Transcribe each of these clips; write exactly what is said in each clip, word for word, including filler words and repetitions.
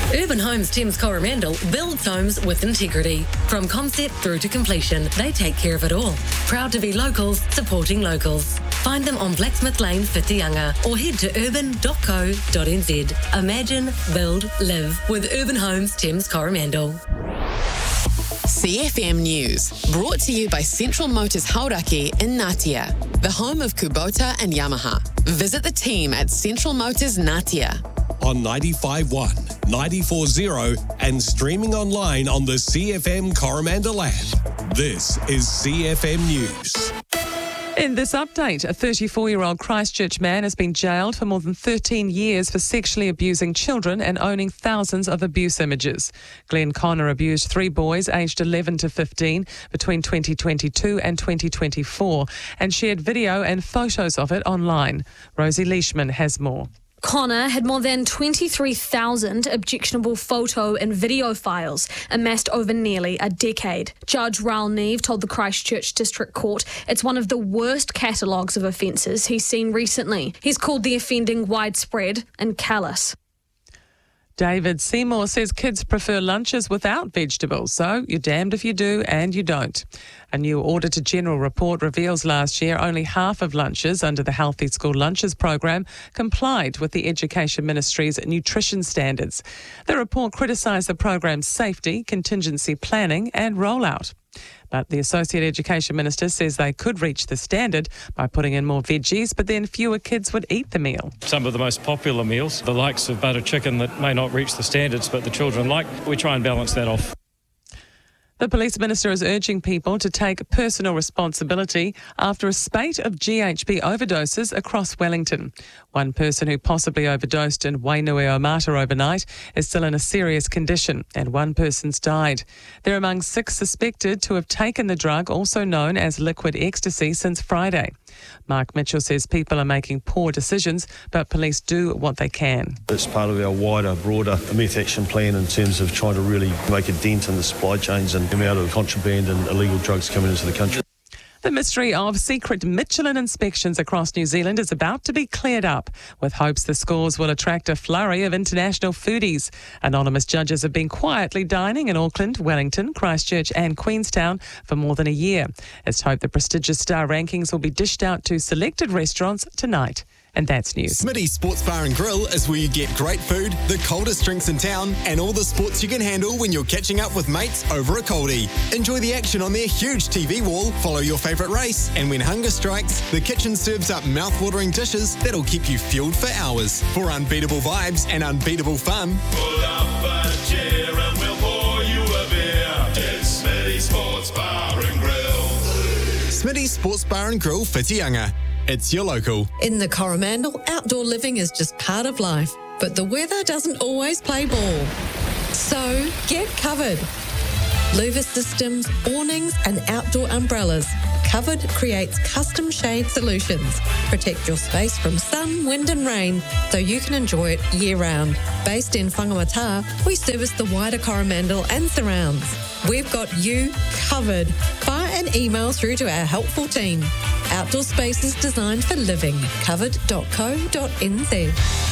Urban Homes Thames Coromandel builds homes with integrity. From concept through to completion, they take care of it all. Proud to be locals, supporting locals. Find them on Blacksmith Lane, Whitianga, or head to urban dot co dot n z. Imagine, build, live with Urban Homes Thames Coromandel. C F M News, brought to you by Central Motors Hauraki in Ngatea, the home of Kubota and Yamaha. Visit the team at Central Motors Ngatea. On ninety-five point one, ninety-four point zero and streaming online on the C F M Coromandel app. This is C F M News. In this update, a thirty-four-year-old Christchurch man has been jailed for more than thirteen years for sexually abusing children and owning thousands of abuse images. Glenn Connor abused three boys aged eleven to fifteen between twenty twenty-two and twenty twenty-four and shared video and photos of it online. Rosie Leishman has more. Connor had more than twenty-three thousand objectionable photo and video files amassed over nearly a decade. Judge Raoul Neve told the Christchurch District Court it's one of the worst catalogues of offences he's seen recently. He's called the offending widespread and callous. David Seymour says kids prefer lunches without vegetables, so you're damned if you do and you don't. A new Auditor General report reveals last year only half of lunches under the Healthy School Lunches program complied with the Education Ministry's nutrition standards. The report criticised the program's safety, contingency planning and rollout. But the Associate Education Minister says they could reach the standard by putting in more veggies, but then fewer kids would eat the meal. Some of the most popular meals, the likes of butter chicken that may not reach the standards but the children like, we try and balance that off. The Police Minister is urging people to take personal responsibility after a spate of G H B overdoses across Wellington. One person who possibly overdosed in Wainuiomata overnight is still in a serious condition and one person's died. They're among six suspected to have taken the drug, also known as liquid ecstasy, since Friday. Mark Mitchell says people are making poor decisions, but police do what they can. It's part of our wider, broader meth action plan in terms of trying to really make a dent in the supply chains and the amount of contraband and illegal drugs coming into the country. The mystery of secret Michelin inspections across New Zealand is about to be cleared up, with hopes the scores will attract a flurry of international foodies. Anonymous judges have been quietly dining in Auckland, Wellington, Christchurch and Queenstown for more than a year. It's hoped the prestigious star rankings will be dished out to selected restaurants tonight. And that's news. Smitty's Sports Bar and Grill is where you get great food, the coldest drinks in town, and all the sports you can handle when you're catching up with mates over a coldie. Enjoy the action on their huge T V wall, follow your favourite race, and when hunger strikes, the kitchen serves up mouth-watering dishes that'll keep you fueled for hours. For unbeatable vibes and unbeatable fun, pull up a chair and we'll pour you a beer. It's Smitty's Sports Bar and Grill. Smitty's Sports Bar and Grill, Whitianga. It's your local. In the Coromandel, outdoor living is just part of life, but the weather doesn't always play ball. So get covered. Louver systems, awnings and outdoor umbrellas. Covered creates custom shade solutions. Protect your space from sun, wind and rain so you can enjoy it year-round. Based in Whangamata, we service the wider Coromandel and surrounds. We've got you covered. Fire an email through to our helpful team. Outdoor spaces designed for living. covered dot co dot n z.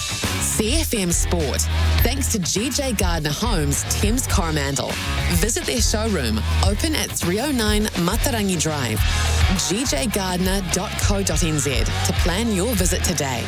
C F M Sport, thanks to G J Gardner Homes, Thames Coromandel. Visit their showroom, open at three oh nine Matarangi Drive, g j gardner dot co dot n z to plan your visit today.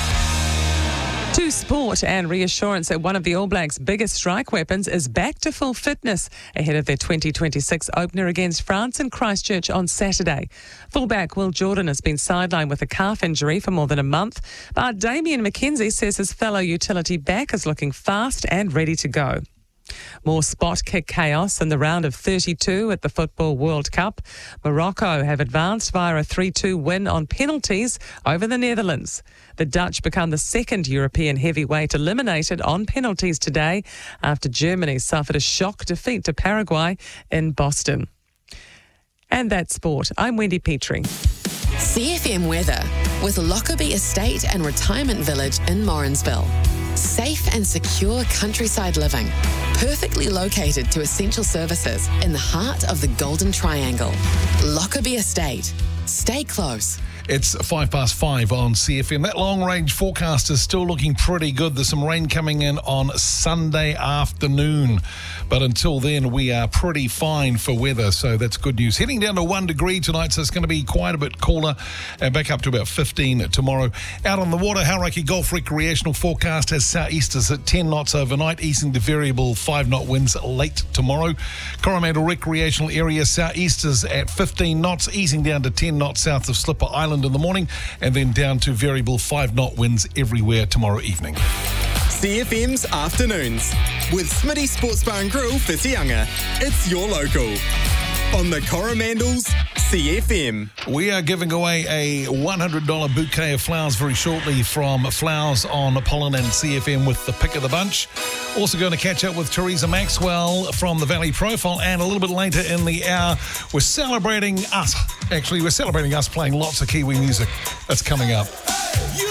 To sport and reassurance that one of the All Blacks' biggest strike weapons is back to full fitness ahead of their twenty twenty-six opener against France in Christchurch on Saturday. Fullback Will Jordan has been sidelined with a calf injury for more than a month, but Damien McKenzie says his fellow utility back is looking fast and ready to go. More spot kick chaos in the round of thirty-two at the Football World Cup. Morocco have advanced via a three two win on penalties over the Netherlands. The Dutch become the second European heavyweight eliminated on penalties today after Germany suffered a shock defeat to Paraguay in Boston. And that's sport. I'm Wendy Petrie. C F M weather with Lockerbie Estate and Retirement Village in Morrinsville. Safe and secure countryside living, perfectly located to essential services in the heart of the Golden Triangle. Lockerbie Estate. Stay close. It's five past five on C F M. That long-range forecast is still looking pretty good. There's some rain coming in on Sunday afternoon. But until then, we are pretty fine for weather, so that's good news. Heading down to one degree tonight, so it's going to be quite a bit cooler, and back up to about fifteen tomorrow. Out on the water, Hauraki Golf Recreational forecast has southeasters at ten knots overnight, easing to variable five-knot winds late tomorrow. Coromandel Recreational Area, southeasters at fifteen knots, easing down to ten knots south of Slipper Island in the morning, and then down to variable five-knot winds everywhere tomorrow evening. C F M's Afternoons with Smitty Sports Bar and Grill, Whitianga. It's your local. On the Coromandel's C F M. We are giving away a one hundred dollars bouquet of flowers very shortly from Flowers on Pollen and C F M with the pick of the bunch. Also going to catch up with Teresa Maxwell from the Valley Profile, and a little bit later in the hour, we're celebrating us. Actually, we're celebrating us playing lots of Kiwi music. That's coming up.